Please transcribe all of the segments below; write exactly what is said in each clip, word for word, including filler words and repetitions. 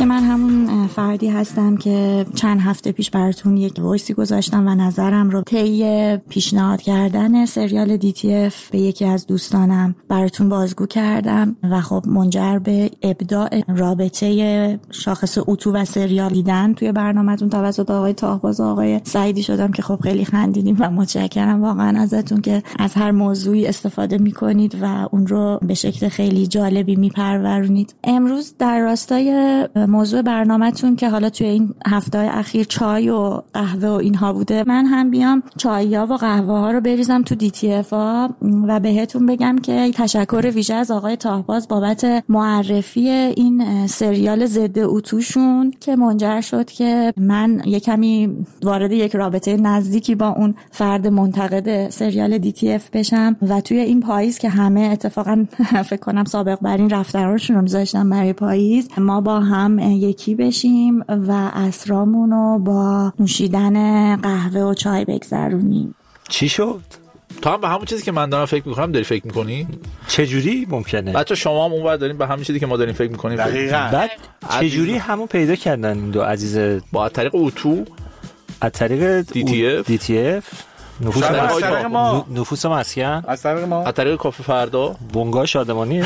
که من همون فردی هستم که چند هفته پیش براتون یک وایسی گذاشتم و نظرم رو طی پیشنهاد کردن سریال دی تی اف به یکی از دوستانم براتون بازگو کردم و خب منجر به ابداع رابطه شاخص اتو و سریال دیدن توی برنامه‌تون توسط آقای طاهباز و آقای سعیدی شدم که خب خیلی خندیدیم و متشکرم واقعا ازتون که از هر موضوعی استفاده میکنید و اون رو به شکل خیلی جالبی میپرورونید. امروز در راستای موضوع برنامه‌تون که حالا توی این هفته‌های اخیر چای و قهوه و اینها بوده، من هم بیام چای‌ها و قهوه‌ها رو بریزم تو دی تی اف ها و بهتون بگم که تشکر ویژه از آقای طاهباز بابت معرفی این سریال ضد اتوشون که منجر شد که من یک کمی وارد یک رابطه نزدیکی با اون فرد منتقد سریال دی تی اف بشم و توی این پاییز که همه اتفاقا فکر کنم سابق بر این رفتارشون رو می‌ذاشتن برای پاییز، ما با هم یکی بشیم و عصرامون رو با نوشیدن قهوه و چای بگذرونیم. چی شد؟ تو هم به همون چیزی که من دارم فکر میکنم داری فکر میکنی؟ چجوری ممکنه؟ بچه شما هم اونور داریم به همین چیزی که ما داریم فکر میکنیم. دقیقاً. بعد چجوری همون پیدا کردن این دو عزیز؟ با از طریق اتو، از طریق دی تی اف، دی تی اف نفوس ما، نفوس مسکن، از طریق ما، از طریق کافه فردا، بونگا شادمانیه،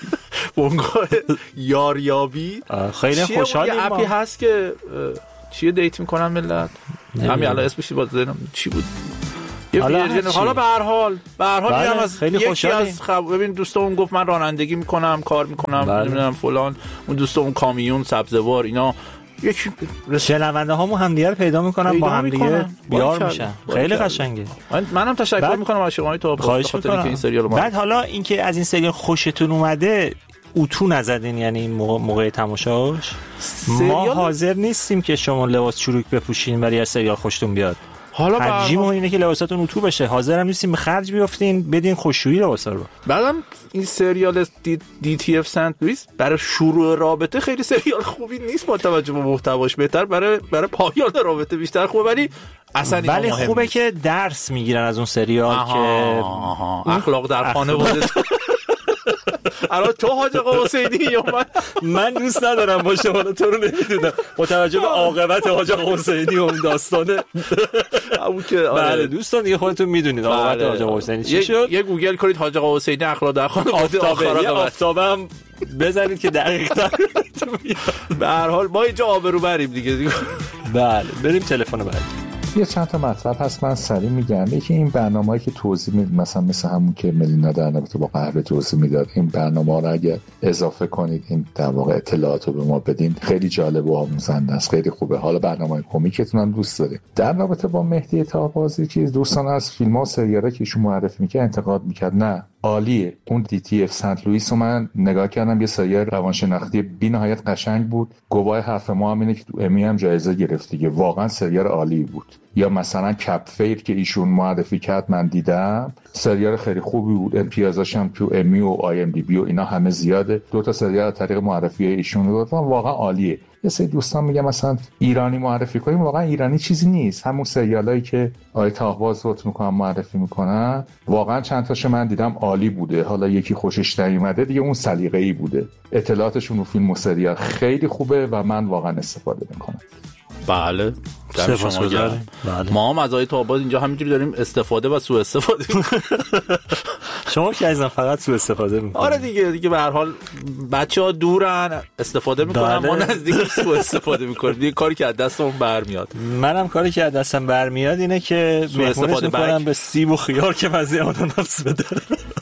بونگا یاریابی. خیلی خوشحالیم. یه اپی هست که چیه دیت میکنن ملت، همین الان اسمش باز دادم چی بود؟ حالا حالا به هر حال به هر حال میگم از یکی از خب ببین دوستم گفت من رانندگی میکنم، کار میکنم، نمیدونم فلان، اون دوستم کامیون سبزوار اینا، یکی شنونده هامون هم دیگه پیدا میکنن با هم دیگه بیار میشن. خیلی قشنگه. من منم تشکر میکنم از شما تا خاطر اینکه این سریال رو بعد حالا اینکه از این سریال خوشتون اومده اتو نزدین، یعنی این موقع, موقع تماشاش ما حاضر نیستیم که شما لباس چروک بپوشین برای سریال خوشتون بیاد. حالا ترجیح ما اینه که لباساتون اتو بشه. حاضرم نیستیم به خرج بیافتین بدین خوشویی لباسا رو. بعدم این سریال دی, دی تی اف سنت لوئیس برای شروع رابطه خیلی سریال خوبی نیست با توجه به محتواش. بهتر برای برای پایان رابطه بیشتر خوبه، ولی اصلا ولی خوبه نیست. که درس میگیرن از اون سریال آها، که آها. اخلاق در خانواده. الان تو حاج آقا حسینی یا من من دوست ندارم باشه، حالا تو رو نمیدونم با توجه به عاقبت حاج آقا حسینی و اون داستانه اون که بله دوستان دیگه خودتون میدونید عاقبت حاج آقا حسینی چی شد. یه گوگل کنید حاج آقا حسینی اخلاق در خانواده، آفتابم بزنید که دقیق تر به هر حال ما اینجا آبرو بریم دیگه. بله بریم تلفن بعد. یه چند تا مطلب هست من سریع میگم. یکی این برنامه‌ای که توضیح مید، مثلا مثل همون که ملینا در رابطه با قهوه توضیح میداد، این برنامه‌ها رو اگه اضافه کنید، این در واقع اطلاعات رو به ما بدین، خیلی جالب و آموزنده است، خیلی خوبه. حالا برنامه کمیکتون هم دوست دارید. در رابطه با مهدی طاهبازی چیز دوستان از فیلم‌ها و سریال‌ها که ایشون معرفی می‌کرد انتقاد می‌کرد، نه عالیه. اون دی تی اف سنت لوئیس رو من نگاه کردم، یه سریال روانشناختی بی‌نهایت قشنگ بود. گواه حرف ما هم اینه که تو امی هم جایزه گرفت دیگه. واقعا سریال عالی بود. یا مثلا کپ فیر که ایشون معرفی کرد من دیدم، سریال خیلی خوبی بود. امتیازاش هم تو امی و آی ام دی بی و اینا همه زیاده. دو تا سریال از طریق معرفی ایشون بود واقعا عالیه. یه سری دوستان میگم مثلا ایرانی معرفی کنیم، واقعا ایرانی چیزی نیست. همون سریالایی که آقای طاهباز رو میکنن معرفی میکنن واقعا چند تاشو من دیدم عالی بوده. حالا یکی خوشش نیومده دیگه، اون سلیقه‌ای بوده. اطلاعاتشون رو فیلم و سریال خیلی خوبه و من واقعا استفاده میکنم. بله در شما گرم. بله. ما هم از آقای طاهباز اینجا همینجوری داریم استفاده و سوء استفاده شما که عزیزم فقط سوء استفاده میکنید. آره دیگه دیگه به هر حال بچه‌ها دورن استفاده میکنن، ما نزدیک سوء استفاده میکنیم. دیگه کاری که از دستمون برمیاد. منم کاری که از دستم برمیاد اینه که مهمونش میکنم به سیب و خیار که مزه آناناس بده.